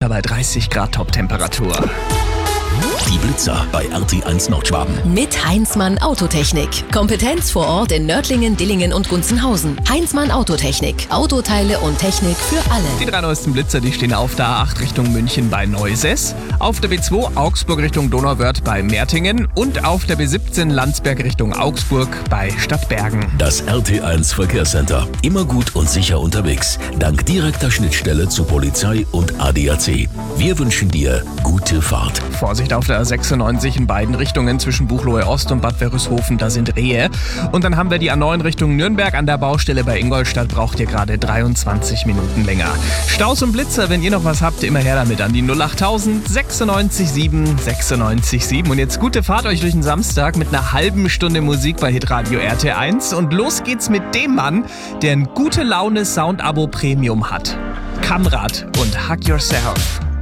Wetter bei 30 Grad Top-Temperatur. Die Blitzer bei RT1 Nordschwaben. Mit Heinzmann Autotechnik. Kompetenz vor Ort in Nördlingen, Dillingen und Gunzenhausen. Heinzmann Autotechnik. Autoteile und Technik für alle. Die 3 neuesten Blitzer, die stehen auf der A8 Richtung München bei Neuses, auf der B2 Augsburg Richtung Donauwörth bei Mertingen und auf der B17 Landsberg Richtung Augsburg bei Stadtbergen. Das RT1 Verkehrscenter. Immer gut und sicher unterwegs. Dank direkter Schnittstelle zu Polizei und ADAC. Wir wünschen dir gute Fahrt. Vorsicht auf der A96 in beiden Richtungen zwischen Buchloe Ost und Bad Wörishofen, da sind Rehe. Und dann haben wir die A9 Richtung Nürnberg an der Baustelle bei Ingolstadt, braucht ihr gerade 23 Minuten länger. Staus und Blitzer, wenn ihr noch was habt, immer her damit an die 08000 96 7 96 7. Und jetzt gute Fahrt euch durch den Samstag mit einer halben Stunde Musik bei Hitradio RT1. Und los geht's mit dem Mann, der ein gute Laune Sound-Abo Premium hat. Kamrat und Hug Yourself.